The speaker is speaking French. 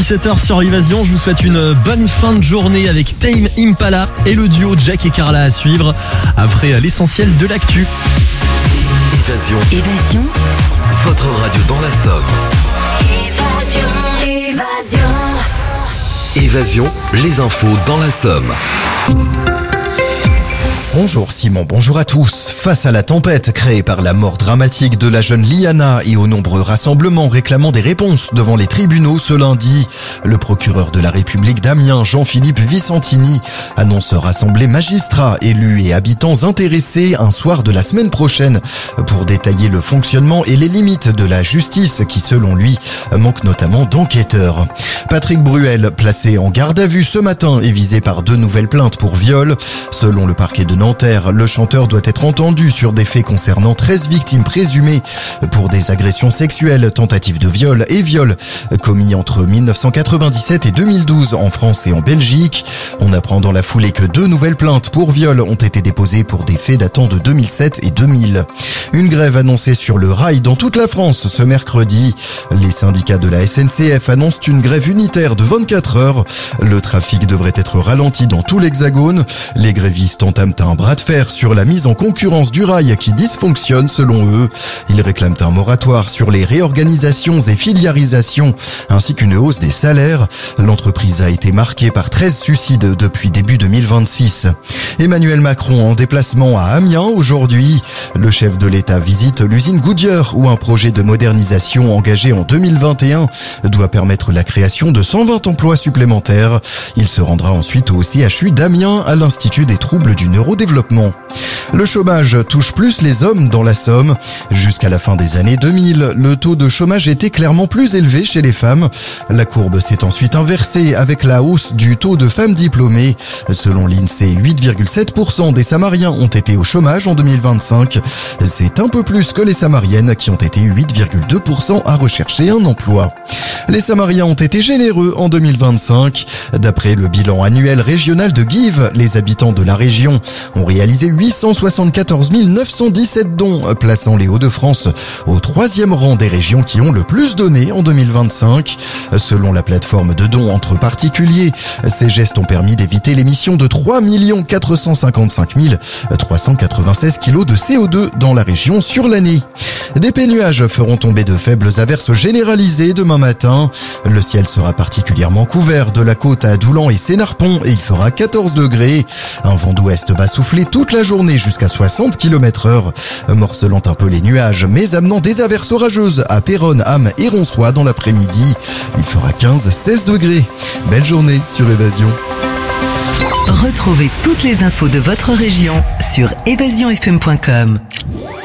17h sur Évasion. Je vous souhaite une bonne fin de journée avec Tame Impala et le duo Jack et Carla à suivre après l'essentiel de l'actu. Évasion. Votre radio dans la Somme. Évasion, les infos dans la Somme. Bonjour Simon, bonjour à tous. Face à la tempête créée par la mort dramatique de la jeune Liana et aux nombreux rassemblements réclamant des réponses devant les tribunaux ce lundi, le procureur de la République d'Amiens, Jean-Philippe Vicentini, annonce rassembler magistrats, élus et habitants intéressés un soir de la semaine prochaine pour détailler le fonctionnement et les limites de la justice qui, selon lui, manque notamment d'enquêteurs. Patrick Bruel, placé en garde à vue ce matin, est visé par 2 nouvelles plaintes pour viol. Selon le parquet de Nanterre, le chanteur doit être entendu sur des faits concernant 13 victimes présumées pour des agressions sexuelles, tentatives de viol et viols commis entre 1997 et 2012 en France et en Belgique. On apprend dans la foulée que 2 nouvelles plaintes pour viol ont été déposées pour des faits datant de 2007 et 2000. Une grève annoncée sur le rail dans toute la France ce mercredi. Les syndicats de la SNCF annoncent une grève unitaire de 24 heures. Le trafic devrait être ralenti dans tout l'Hexagone. Les grévistes entament un bras de fer sur la mise en concurrence du rail qui dysfonctionne selon eux. Ils réclament un moratoire sur les réorganisations et filiarisations ainsi qu'une hausse des salaires. L'entreprise a été marquée par 13 suicides depuis début 2026. Emmanuel Macron en déplacement à Amiens aujourd'hui. Le chef de l'État visite l'usine Goodyear où un projet de modernisation engagé en 2021 doit permettre la création de 120 emplois supplémentaires. Il se rendra ensuite au CHU d'Amiens à l'Institut des troubles du neurodéveloppement. Le chômage touche plus les hommes dans la Somme. Jusqu'à la fin des années 2000, le taux de chômage était clairement plus élevé chez les femmes. La courbe s'est ensuite inversée avec la hausse du taux de femmes diplômées. Selon l'INSEE, 8,7% des Samariens ont été au chômage en 2025. C'est un peu plus que les Samariennes qui ont été 8,2% à rechercher un emploi. Les Samariens ont été généreux en 2025. D'après le bilan annuel régional de Give, les habitants de la région ont réalisé 874 917 dons, plaçant les Hauts-de-France au 3e rang des régions qui ont le plus donné en 2025. Selon la plateforme de dons entre particuliers, ces gestes ont permis d'éviter l'émission de 3 455 396 kg de CO2 dans la région sur l'année. Des pénuages feront tomber de faibles averses généralisées demain matin. Le ciel sera particulièrement couvert de la côte à Doulan et Sénarpont et il fera 14 degrés. Un vent d'ouest va souffler toute la journée jusqu'à 60 km/h, morcelant un peu les nuages, mais amenant des averses orageuses à Péronne, Ham et Ronsois dans l'après-midi. Il fera 15-16 degrés. Belle journée sur Évasion. Retrouvez toutes les infos de votre région sur évasionfm.com.